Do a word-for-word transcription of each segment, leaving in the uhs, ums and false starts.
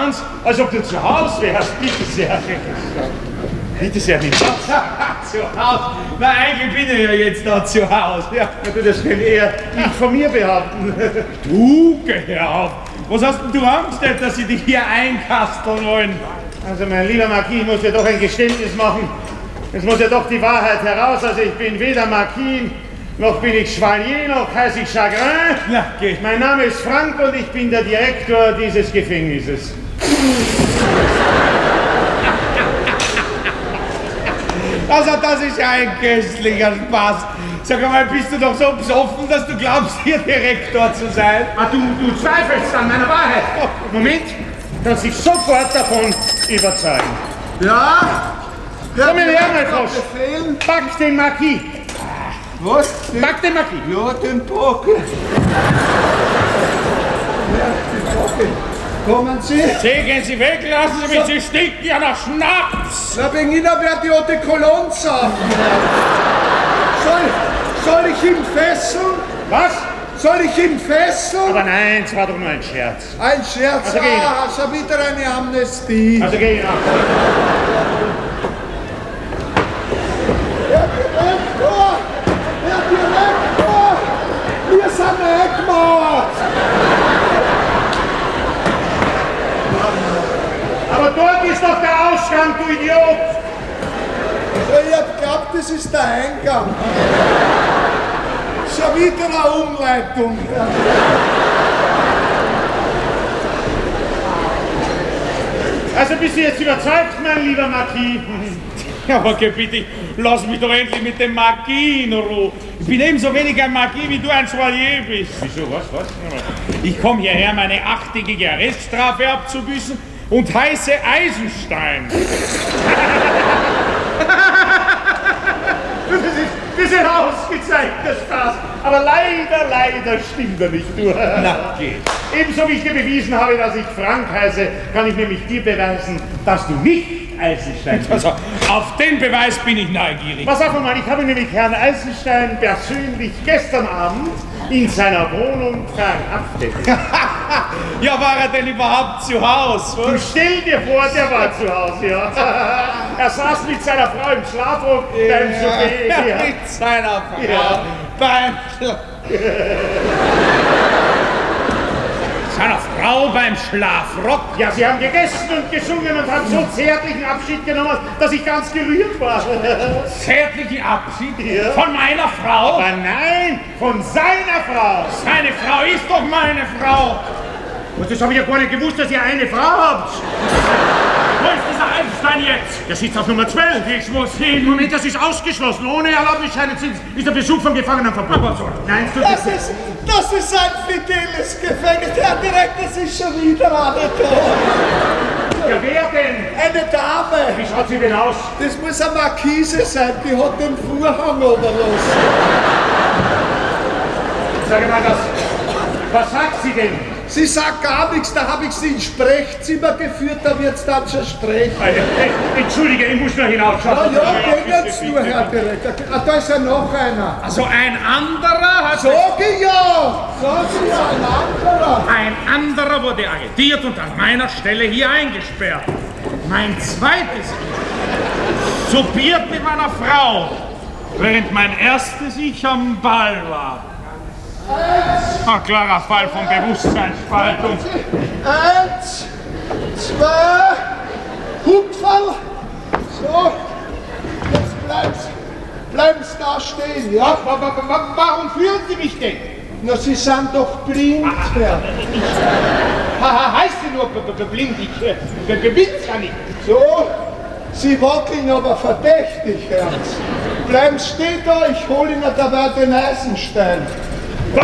ganz, als ob du zu Hause wärst. Bitte sehr. Bitte sehr, nicht. Zu Hause? Na, eigentlich bin ich ja jetzt da zu Hause. Ja, du, das kann eher nicht von mir behaupten. Du, gehört. Was hast denn du Angst, dass sie dich hier einkasteln wollen? Also, mein lieber Marquis, ich muss ja doch ein Geständnis machen. Es muss ja doch die Wahrheit heraus. Also, ich bin weder Marquis, noch bin ich Chevalier, noch heiße ich Chagrin. Ja, geht. Mein Name ist Frank und ich bin der Direktor dieses Gefängnisses. Also, das ist ja ein köstlicher Spaß. Sag mal, bist du doch so besoffen, dass du glaubst, hier Direktor zu sein? Ah, du, du zweifelst an meiner Wahrheit. Oh, Moment, kannst dich sofort davon überzeugen. Ja? Komm her, mein Frosch. Pack den Marquis. Was? Pack den Marquis. Ja, den Pockel. Ja, den Pockel. Kommen Sie? Sie, gehen Sie weg, lassen Sie mich, so. Sie stinken ja nach Schnaps. Na, wegen Ihnen wird die Eau de Cologne saufen. Soll, soll ich ihn fesseln? Was? Soll ich ihn fesseln? Aber nein, es war doch nur ein Scherz. Ein Scherz? Also ah, schon wieder eine Amnestie. Also geh nach. Herr Direktor! Herr Direktor! Wir sind eingemauert! Aber dort ist doch der Ausgang, du Idiot! Ich hab geglaubt, das ist der Eingang. Schon wieder eine Umleitung. Also bist du jetzt überzeugt, mein lieber Marquis? Ja, aber bitte, lass mich doch endlich mit dem Marquis in Ruhe. Ich bin ebenso wenig ein Marquis, wie du ein Chevalier bist. Wieso, was, was? Ich komme hierher, meine achttägige Arreststrafe abzubüßen und heiße Eisenstein. Das ist, das ist ein ausgezeichnter Spaß. Aber leider, leider stimmt er nicht, du. Na, geht. Ebenso wie ich dir bewiesen habe, dass ich Frank heiße, kann ich nämlich dir beweisen, dass du nicht Eisenstein bist. Also, auf den Beweis bin ich neugierig. Pass auf mal, ich habe nämlich Herrn Eisenstein persönlich gestern Abend in seiner Wohnung verhaftet. Ja, war er denn überhaupt zu Hause? Du stell dir vor, der war zu Hause, ja. Er saß mit seiner Frau im Schlafrock ja, beim Souper. Ja, mit seiner Frau ja. beim Schlafrock. Seiner Frau beim Schlafrock? Ja, sie haben gegessen und gesungen und haben so zärtlichen Abschied genommen, dass ich ganz gerührt war. Zärtlichen Abschied? Ja. Von meiner Frau? Aber nein, von seiner Frau. Seine Frau ist doch meine Frau. Und das habe ich ja gar nicht gewusst, dass ihr eine Frau habt. Wo ist dieser Eisenstein jetzt? Der sitzt auf Nummer zwölf. Ich muss hin. Moment, das ist ausgeschlossen. Ohne Erlaubnisscheine ist der Besuch von Gefangenen verboten. Aber so. Nein, du das ist, das ist ein fideles Gefängnis. Herr Direktor, das ist schon wieder eine da. Ja, wer denn? Eine Dame. Wie schaut sie denn aus? Das muss eine Marquise sein. Die hat den Vorhang oberlassen. Sag mal, das, was sagt sie denn? Sie sagt gar nichts, da habe ich sie ins Sprechzimmer geführt, da wird es dann schon sprechen. Entschuldige, ich muss nur hinausschauen. Ja, ja, geh jetzt nur, Herr Direktor. Ah, da ist ja noch einer. Also ein anderer hat... Sag ich ja! Sag ich ja, ein anderer. Ein anderer wurde agitiert und an meiner Stelle hier eingesperrt. Mein zweites Kind soupiert mit meiner Frau, während mein erstes Ich am Ball war. Ein klarer Fall von Bewusstseinsspaltung. Eins, zwei, Hupferl. So, jetzt bleib's, bleib's da stehen, ja? Warum führen Sie mich denn? Na, Sie sind doch blind, Herr. Haha, heißt Sie nur blind? Ich bin's ja nicht. So, Sie wackeln aber verdächtig, Herr. Bleiben stehen da, ich hole Ihnen dabei den Eisenstein. Was?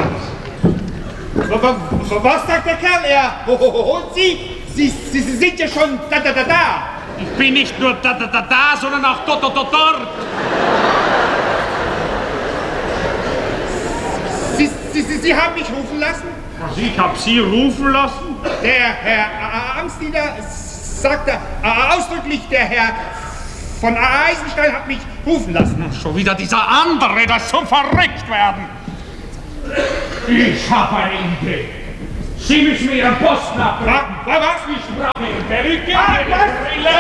Was sagt der Kerl? Er holt Sie? Sie, Sie, Sie sind ja schon da, da, da, da. Ich bin nicht nur da, da, da, da, sondern auch dort, dort, dort. Sie, Sie, Sie, Sie haben mich rufen lassen? Also ich habe Sie rufen lassen? Der Herr Angstdiener sagte äh, ausdrücklich, der Herr von Eisenstein hat mich rufen lassen. Schon wieder dieser andere, das zum Verrückt werden. Ich habe eine Idee. Sie müssen mir Ihren Posten abbrechen. Was? Was? Ich brauche Ihre Perücke, ah, Ihre Brille.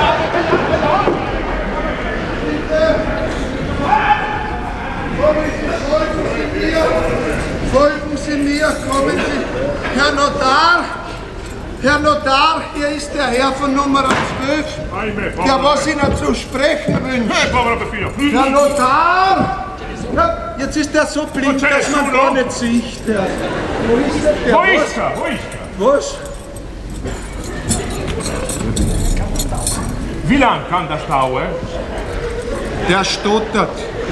Folgen Sie mir, kommen Sie. Herr Notar, Herr Notar, hier ist der Herr von Nummer zwölf, der was Ihnen zu sprechen wünscht. Herr Notar! Ja, jetzt ist er so blind, dass man gar nicht sieht. Der. Wo ist der? der Wo ist er? Wo ist er? Was? Wie lang kann das dauern? Der stottert.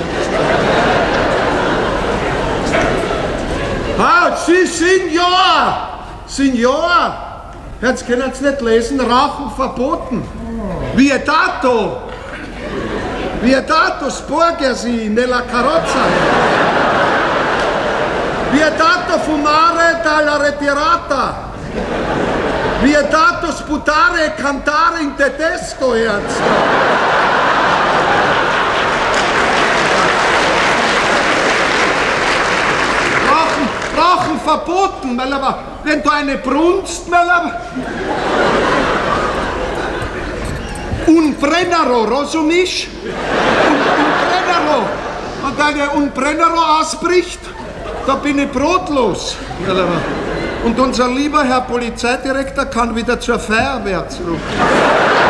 Ah, Sie, Signor! Signor! Jetzt können Sie nicht lesen, Rauchen verboten. Vietato! Vietato sporgersi nella carrozza. Vietato fumare dalla ritirata. Vietato sputare e cantare in tedesco, Ernst. Rauchen, Rauchen verboten, weil aber, wenn du eine brunst, weil aber... Un Brennero, rozumiesz? Un, un Brennero. Und wenn ein Brennero ausbricht, da bin ich brotlos. Und unser lieber Herr Polizeidirektor kann wieder zur Feuerwehr zurück.